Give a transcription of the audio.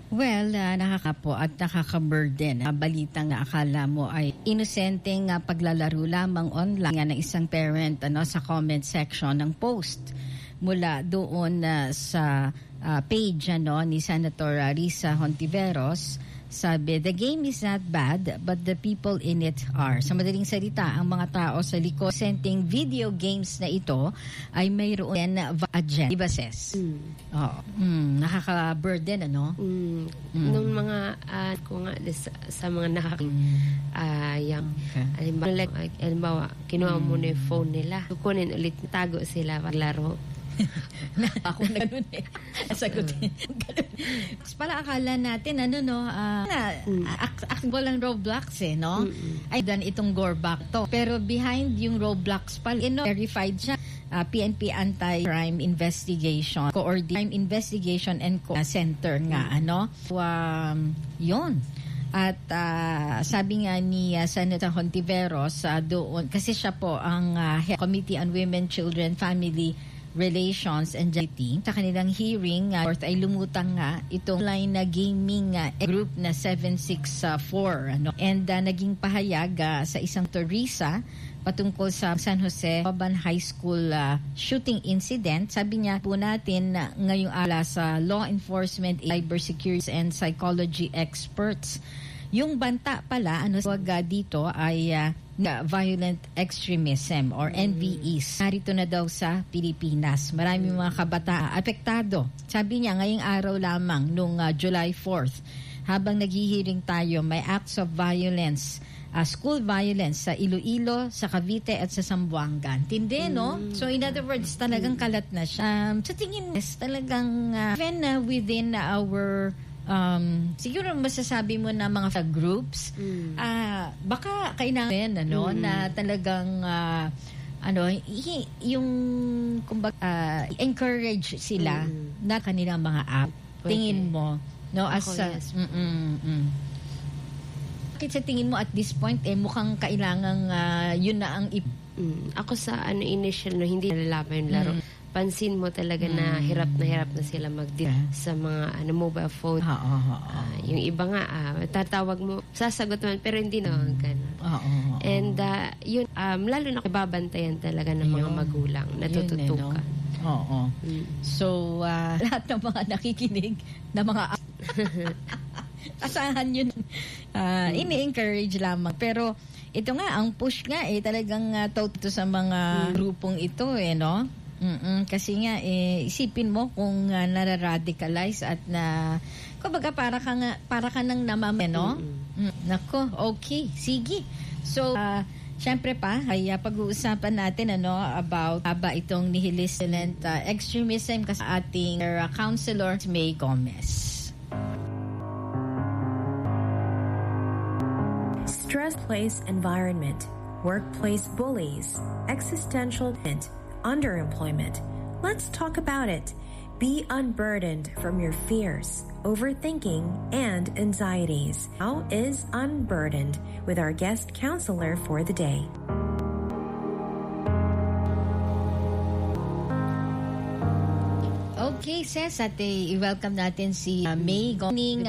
Well, nakakapo at nakaka-burden. Balitang akala mo ay inosenteng paglalaro lamang online ng isang parent sa comment section ng post. Mula doon sa page ni Senator Risa Hontiveros, sabi, the game is not bad, but the people in it are. Sa madaling salita, ang mga tao sa likod senteng video games na ito ay mayroon agenda. Diba, Ses? Nakaka-burden, ano? Nung mga, ko nga, sa mga halimbawa, kinuha mo na yung phone nila, kukunin ulit, tago sila, paglaro. Ako na ganun sagutin. Pala akala natin akbol ang Roblox no? Ay dan itong Gorbak to. Pero behind yung Roblox pala verified siya. PNP Anti-Crime Investigation Crime Investigation and Center nga yun. At sabi nga ni Senator Hontiveros doon, kasi siya po ang Committee on Women, Children, Family Relations and Gender. Sa kanilang hearing, ay lumutang nga itong online na gaming group na 764. And naging pahayag sa isang Teresa patungkol sa San Jose Baban High School shooting incident. Sabi niya po natin ngayong sa law enforcement, cybersecurity and psychology experts. Yung banta pala, dito ay violent extremism or NVEs. Narito na daw sa Pilipinas. Maraming mga kabataan apektado. Sabi niya, ngayong araw lamang, nung July 4th, habang naghihiring tayo, may acts of violence, school violence sa Iloilo, sa Cavite at sa Zamboanga. Tindi, no? So in other words, talagang kalat na siya. Sa tingin, talagang even within our siguro masasabi mo na mga groups baka kailangan na talagang yung kumbaga encourage sila na kanilang mga app. Tingin mo as yes. Sa tingin mo at this point mukhang kailangang yun na ang ako sa initial hindi nalalaman yung laro. Pansin mo talaga na hirap na sila sa mga mobile phone. Yung iba nga, tatawag mo, sasagot man, pero hindi naman ganun. And yun, lalo na babantayan talaga ng mga magulang, natututukan. So, lahat ng mga nakikinig na mga asahan yun, ini-encourage lamang. Pero, ito nga, ang push nga, talagang toto sa mga grupong ito, no? Kasi nga isipin mo kung nararadicalize at kumbaga para ka nang no? Nako, okay, sige. So syempre pa ay pag-uusapan natin about itong nihilist extremism kasi ating counselor May Gomez. Stress-place environment, workplace bullies, existential underemployment. Let's talk about it. Be unburdened from your fears, overthinking, and anxieties. How is Unburdened with our guest counselor for the day. Okay, Ses, at i-welcome natin si May Gomez.